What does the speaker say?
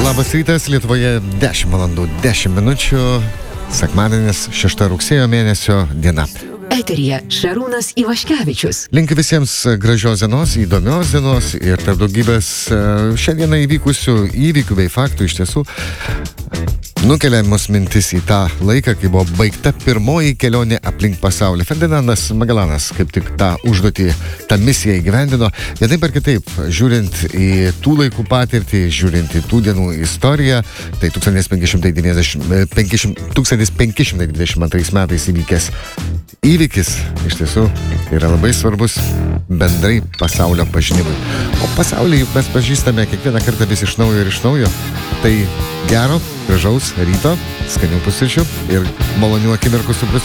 Labas rytas, Lietuvoje 10 valandų 10 minučių, sekmadienis 6 rugsėjo mėnesio diena. Eteryje Šarūnas Ivaškevičius. Linkiu visiems gražios dienos, įdomios dienos ir tarp daugybės šiandieną įvykusių įvykių bei faktų iš tiesų nukelia mus mintis į tą laiką, kai buvo baigta pirmoji kelionė aplink pasaulį. Ferdinandas Magellanas kaip tik tą užduotį, tą misiją įgyvendino. Vienaip ar kitaip, žiūrint į tų laikų patirtį, žiūrint į tų dienų istoriją, tai 1522 metais įvykęs įvykis iš tiesų yra labai svarbus bendrai pasaulio pažinimui. O pasaulį juk mes pažįstame kiekvieną kartą vis iš naujo ir iš naujo. Tai gero, gražaus ryto, skanių pusryčių ir malonių akimirkų su plius